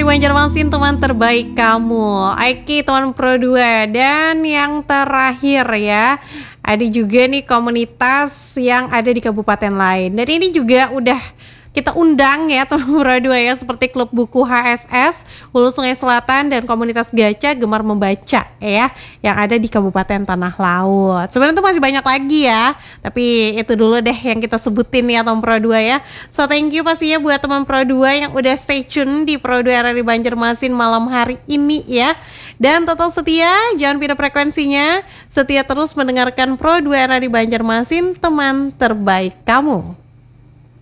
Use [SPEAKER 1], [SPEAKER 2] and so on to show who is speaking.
[SPEAKER 1] dari Banjarmasin, teman terbaik kamu. Aiki teman Pro 2. Dan yang terakhir ya, ada juga nih komunitas yang ada di kabupaten lain. Dan ini juga udah kita undang ya teman Pro 2 ya, seperti klub buku HSS Hulu Sungai Selatan dan komunitas gacha Gemar Membaca ya, yang ada di Kabupaten Tanah Laut. Sebenarnya itu masih banyak lagi ya, tapi itu dulu deh yang kita sebutin ya teman Pro 2 ya. So thank you pastinya buat teman Pro 2 yang udah stay tune di Pro 2 RRI Banjarmasin malam hari ini ya. Dan tetap setia, jangan pindah frekuensinya, setia terus mendengarkan Pro 2 RRI Banjarmasin, teman terbaik kamu.